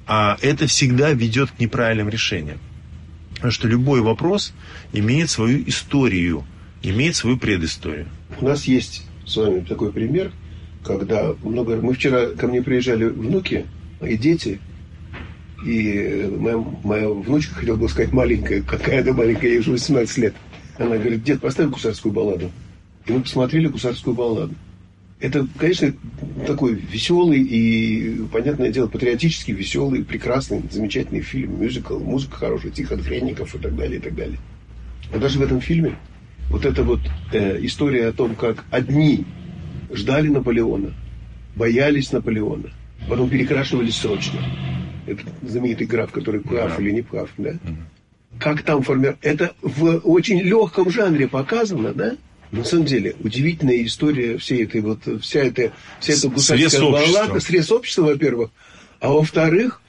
А это всегда ведет к неправильным решениям. Потому что любой вопрос имеет свою историю, имеет свою предысторию. У нас есть с вами такой пример, когда мы вчера, ко мне приезжали внуки и дети, и моя внучка, хотела бы сказать, маленькая, какая-то маленькая, ей уже 18 лет. Она говорит: дед, поставь гусарскую балладу. И мы посмотрели гусарскую балладу. Это, конечно, такой веселый и, понятное дело, патриотически веселый, прекрасный, замечательный фильм, мюзикл, музыка хорошая, Тихон Хренников и так далее, и так далее. Но даже в этом фильме вот эта вот история о том, как одни ждали Наполеона, боялись Наполеона, потом перекрашивались срочно. Это знаменитый граф, который прав или не прав, да? Как там это в очень легком жанре показано, да? На самом деле, удивительная история вся эта гусарская баллада, срез общества, во-первых, а во-вторых,